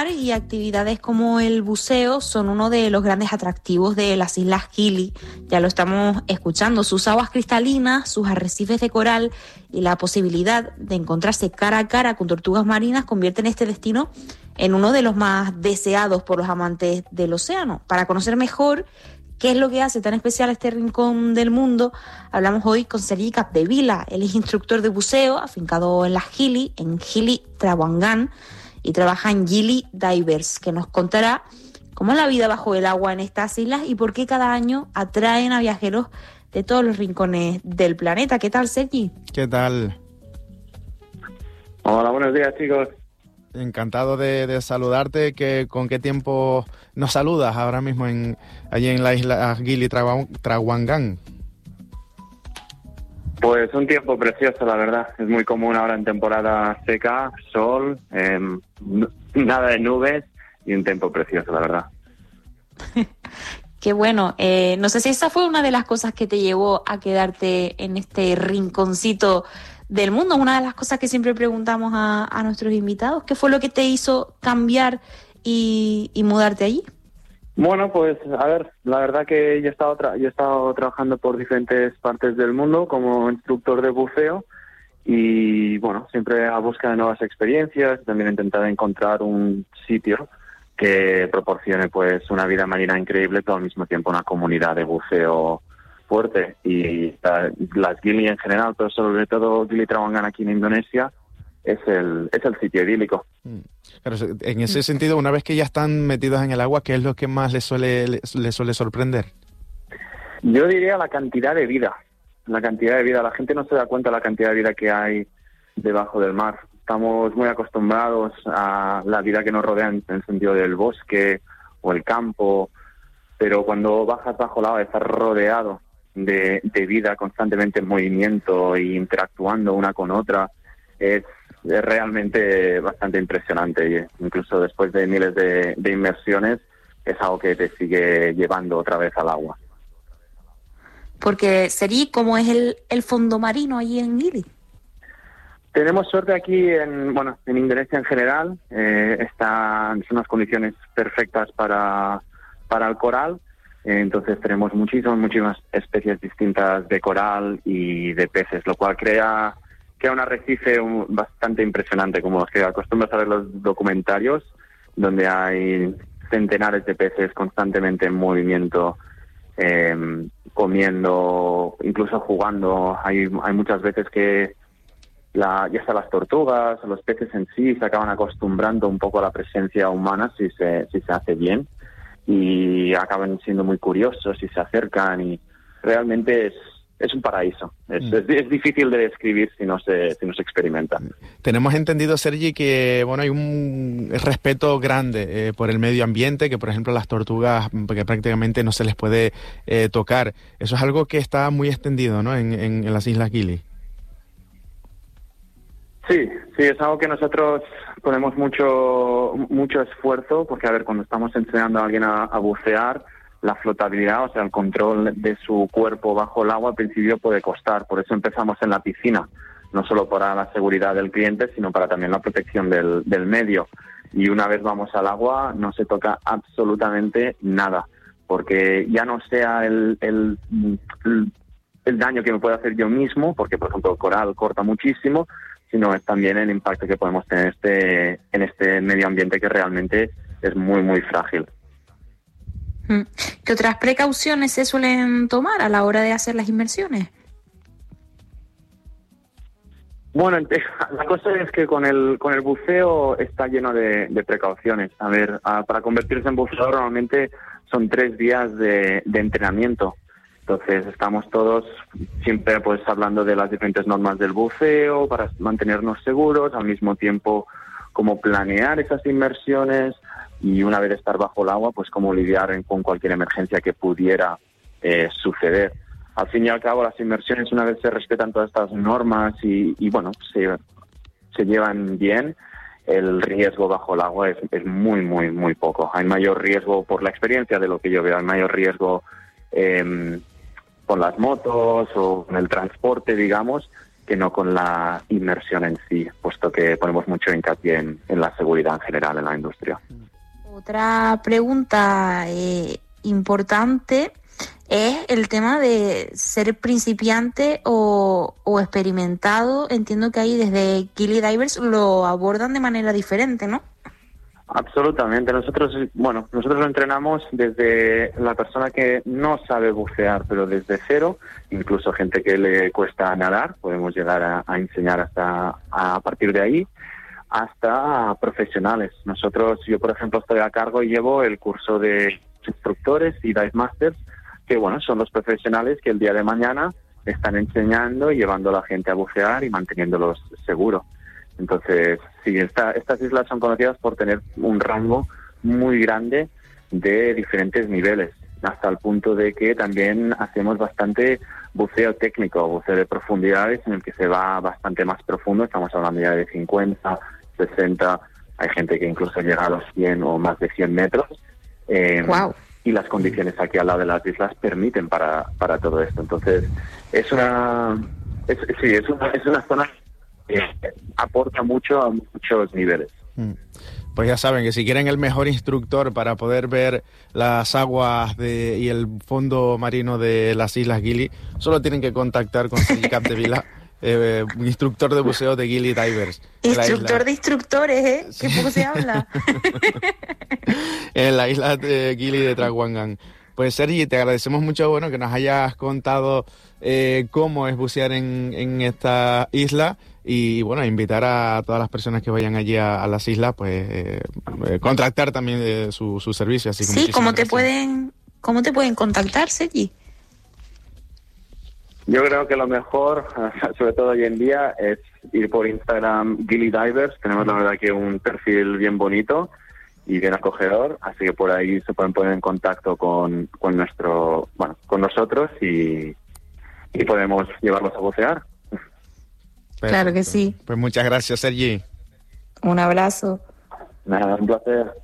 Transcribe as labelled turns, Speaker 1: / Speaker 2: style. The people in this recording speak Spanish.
Speaker 1: mar y actividades como el buceo son uno de los grandes atractivos de las Islas Gili. Ya lo estamos escuchando, sus aguas cristalinas, sus arrecifes de coral y la posibilidad de encontrarse cara a cara con tortugas marinas convierten este destino en uno de los más deseados por los amantes del océano. Para conocer mejor qué es lo que hace tan especial este rincón del mundo, hablamos hoy con Sergi Capdevila. Él es instructor de buceo, afincado en las Gili, en Gili Trawangan, y trabaja en Gili Divers, que nos contará cómo es la vida bajo el agua en estas islas y por qué cada año atraen a viajeros de todos los rincones del planeta. ¿Qué tal, Sergi?
Speaker 2: ¿Qué tal?
Speaker 3: Hola, buenos días, chicos.
Speaker 2: Encantado de saludarte. ¿Con qué tiempo nos saludas ahora mismo allí en la isla Gili Trawangan?
Speaker 3: Pues un tiempo precioso, la verdad. Es muy común ahora en temporada seca, sol, nada de nubes y un tiempo precioso, la verdad.
Speaker 1: Qué bueno. No sé si esa fue una de las cosas que te llevó a quedarte en este rinconcito del mundo. Una de las cosas que siempre preguntamos a nuestros invitados. ¿Qué fue lo que te hizo cambiar y mudarte allí?
Speaker 3: Bueno, pues a ver, la verdad que yo he estado trabajando por diferentes partes del mundo como instructor de buceo y bueno, siempre a busca de nuevas experiencias, también he intentado encontrar un sitio que proporcione pues una vida marina increíble, pero al mismo tiempo una comunidad de buceo fuerte. Y las Gili en general, pero sobre todo Gili Trawangan aquí en Indonesia, es el sitio idílico.
Speaker 2: Pero en ese sentido, una vez que ya están metidos en el agua, ¿qué es lo que más les suele sorprender?
Speaker 3: Yo diría la cantidad de vida. La gente no se da cuenta de la cantidad de vida que hay debajo del mar. Estamos muy acostumbrados a la vida que nos rodea en el sentido del bosque o el campo, pero cuando bajas bajo el agua estás rodeado de vida constantemente en movimiento e interactuando una con otra. Es realmente bastante impresionante y incluso después de miles de inmersiones es algo que te sigue llevando otra vez al agua.
Speaker 1: Porque sería como es el fondo marino allí en Gili.
Speaker 3: Tenemos suerte aquí en Indonesia en general. Son unas condiciones perfectas para el coral. Entonces tenemos muchísimas especies distintas de coral y de peces, lo cual crea un arrecife bastante impresionante, como los que acostumbras a ver los documentarios, donde hay centenares de peces constantemente en movimiento, comiendo, incluso jugando. Hay muchas veces que ya sea las tortugas o los peces en sí se acaban acostumbrando un poco a la presencia humana si se hace bien, y acaban siendo muy curiosos y se acercan, y realmente es un paraíso. Es difícil de describir si no se experimenta.
Speaker 2: Tenemos entendido, Sergi, que hay un respeto grande por el medio ambiente, que por ejemplo las tortugas que prácticamente no se les puede tocar. Eso es algo que está muy extendido, ¿no?, en las Islas Gili.
Speaker 3: Sí, es algo que nosotros ponemos mucho esfuerzo, porque a ver, cuando estamos enseñando a alguien a bucear, la flotabilidad, o sea, el control de su cuerpo bajo el agua al principio puede costar. Por eso empezamos en la piscina, no solo para la seguridad del cliente, sino para también la protección del medio. Y una vez vamos al agua no se toca absolutamente nada, porque ya no sea el daño que me puedo hacer yo mismo, porque por ejemplo el coral corta muchísimo, sino es también el impacto que podemos tener en este medio ambiente, que realmente es muy, muy frágil.
Speaker 1: ¿Qué otras precauciones se suelen tomar a la hora de hacer las inmersiones?
Speaker 3: Bueno, la cosa es que con el buceo está lleno de precauciones. A ver, para convertirse en buceador normalmente son 3 días de entrenamiento. Entonces estamos todos siempre pues hablando de las diferentes normas del buceo para mantenernos seguros, al mismo tiempo cómo planear esas inmersiones, y una vez estar bajo el agua, pues cómo lidiar con cualquier emergencia que pudiera suceder. Al fin y al cabo, las inmersiones, una vez se respetan todas estas normas y se llevan bien, el riesgo bajo el agua es muy, muy, muy poco. Hay mayor riesgo por la experiencia de lo que yo veo, hay mayor riesgo con las motos o con el transporte, digamos, que no con la inmersión en sí, puesto que ponemos mucho hincapié en la seguridad en general en la industria.
Speaker 1: Otra pregunta importante es el tema de ser principiante o experimentado. Entiendo que ahí desde Gilly Divers lo abordan de manera diferente, ¿no?
Speaker 3: Absolutamente. Nosotros lo entrenamos desde la persona que no sabe bucear, pero desde cero, incluso gente que le cuesta nadar, podemos llegar a enseñar hasta a partir de ahí, hasta profesionales. Yo por ejemplo estoy a cargo y llevo el curso de instructores y dive masters, que son los profesionales que el día de mañana están enseñando y llevando a la gente a bucear y manteniéndolos seguros. Entonces, sí, estas islas son conocidas por tener un rango muy grande de diferentes niveles, hasta el punto de que también hacemos bastante buceo técnico, buceo de profundidades, en el que se va bastante más profundo. Estamos hablando ya de 50, 60, hay gente que incluso llega a los 100 o más de 100 metros.
Speaker 1: Wow.
Speaker 3: Y las condiciones aquí al lado de las islas permiten para todo esto. Entonces, es una zona que aporta mucho a muchos niveles.
Speaker 2: Pues ya saben que si quieren el mejor instructor para poder ver las aguas y el fondo marino de las Islas Gili, solo tienen que contactar con Sergi Capdevila, instructor de buceo de Gili Divers.
Speaker 1: Instructor de instructores, ¿eh?
Speaker 2: Sí.
Speaker 1: ¿Qué poco se habla?
Speaker 2: En la isla de Gili de Trawangan. Pues Sergi, te agradecemos mucho que nos hayas contado cómo es bucear en esta isla y invitar a todas las personas que vayan allí a las islas, pues contratar también su servicio. Así que
Speaker 1: sí, ¿cómo te pueden contactar, Sergi?
Speaker 3: Yo creo que lo mejor, sobre todo hoy en día, es ir por Instagram Gili Divers. Tenemos la verdad que un perfil bien bonito y bien acogedor, así que por ahí se pueden poner en contacto con nosotros y podemos llevarlos a bucear.
Speaker 2: Perfecto.
Speaker 1: Claro que sí.
Speaker 2: Pues muchas gracias, Sergi.
Speaker 1: Un abrazo.
Speaker 3: Nada, un placer.